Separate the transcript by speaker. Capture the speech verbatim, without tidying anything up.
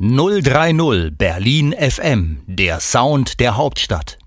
Speaker 1: null drei null Berlin F M, der Sound der Hauptstadt.